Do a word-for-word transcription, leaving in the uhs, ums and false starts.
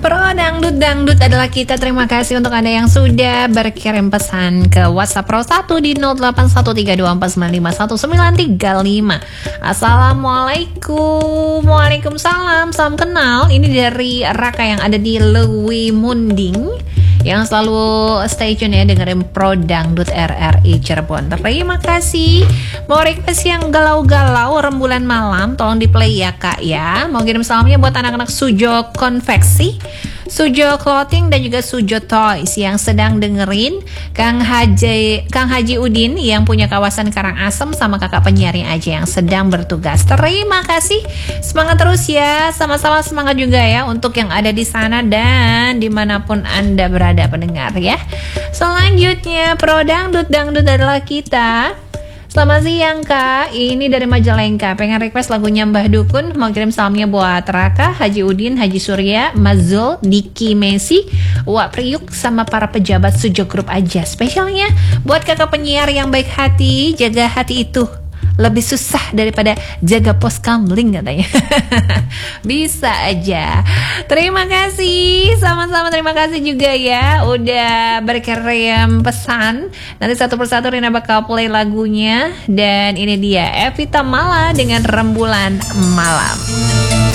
Pro Dangdut Dangdut adalah kita. Terima kasih untuk Anda yang sudah berkirim pesan ke WhatsApp Pro satu di nol delapan satu tiga dua empat sembilan lima satu sembilan tiga lima. Assalamualaikum. Waalaikumsalam. Salam kenal. Ini dari Raka yang ada di Lewi Munding, yang selalu stay tune ya dengerin Pro Dangdut R R I Cirebon. Terima kasih. Mau request yang galau-galau rembulan malam, tolong di play ya kak ya. Mau kirim salamnya buat anak-anak Sujo Konveksi, Sujo Clothing dan juga Sujo Toys yang sedang dengerin, Kang Haji Kang Haji Udin yang punya kawasan Karangasem, sama kakak penyiarnya aja yang sedang bertugas. Terima kasih. Semangat terus ya. Sama-sama semangat juga ya untuk yang ada di sana dan dimanapun Anda berada pendengar ya. Selanjutnya Pro Dangdut Dangdut adalah kita. Selamat siang kak, ini dari Majalengka. Pengen request lagunya Mbah Dukun. Mau kirim salamnya buat Raka, Haji Udin, Haji Surya, Mazul, Diki Messi, Wak Priuk, sama para pejabat Sujo Group aja. Spesialnya buat kakak penyiar yang baik hati. Jaga hati itu lebih susah daripada jaga pos kamling katanya. Bisa aja. Terima kasih. Sama-sama terima kasih juga ya udah berkirim pesan. Nanti satu persatu Rina bakal play lagunya. Dan ini dia Evita Mala dengan Rembulan Malam.